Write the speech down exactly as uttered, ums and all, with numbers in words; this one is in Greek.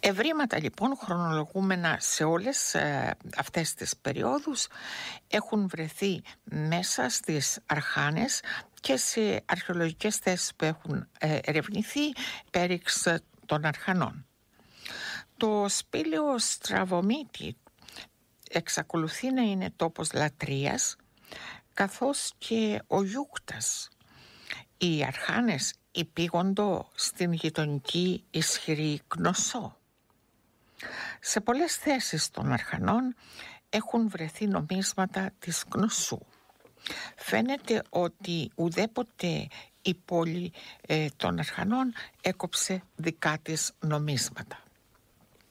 Ευρήματα λοιπόν χρονολογούμενα σε όλες ε, αυτές τις περιόδους έχουν βρεθεί μέσα στις Αρχάνες και σε αρχαιολογικές θέσεις που έχουν ε, ερευνηθεί πέριξ των Αρχανών. Το σπήλαιο Στραβομήτη εξακολουθεί να είναι τόπος λατρείας, καθώς και ο Γιούκτας. Οι Αρχάνες υπήγοντο στην γειτονική ισχυρή Κνωσό. Σε πολλές θέσεις των Αρχανών έχουν βρεθεί νομίσματα της Κνωσού. Φαίνεται ότι ουδέποτε η πόλη ε, των Αρχανών έκοψε δικά της νομίσματα.